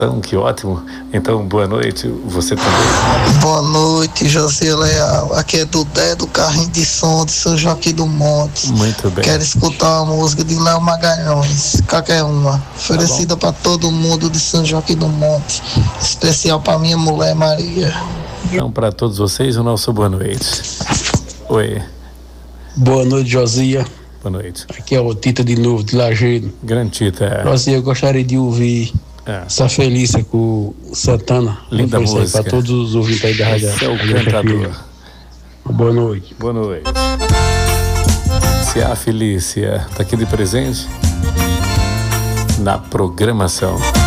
Que ótimo. Então, boa noite. Você também. Boa noite, José Leal. Aqui é Dudé do Carrinho de Som de São Joaquim do Monte. Muito bem. Quero escutar uma música de Léo Magalhães, qualquer uma. Oferecida para todo mundo de São Joaquim do Monte. Especial para minha mulher Maria. Então, para todos vocês, o nosso boa noite. Oi. Boa noite, Josia. Boa noite. Aqui é o Tita de novo, de Lajeado. Grande Tita. Josia, eu gostaria de ouvir essa Felícia com o Santana. Linda música. Para todos os ouvintes aí da rádio. Esse é o cantador. Boa noite. Boa noite. Se a Felícia está aqui de presente na programação.